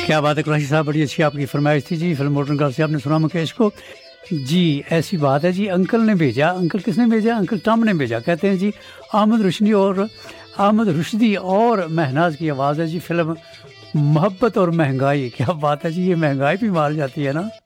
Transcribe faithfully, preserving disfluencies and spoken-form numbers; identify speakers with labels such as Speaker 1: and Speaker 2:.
Speaker 1: क्या बात है कुरैशी साहब, बड़ी अच्छी आपकी फरमाइश थी जी। फिल्म मॉडर्न गर्ल से आपने सुना मुकेश को जी। ऐसी बात है जी, अंकल ने भेजा। अंकल किसने भेजा? अंकल टॉम ने भेजा। कहते हैं जी अहमद रुशदी और अहमद रुशदी और महनाज की आवाज़ है जी। फिल्म मोहब्बत और महंगाई। क्या बात है जी, ये महंगाई भी मार जाती है ना।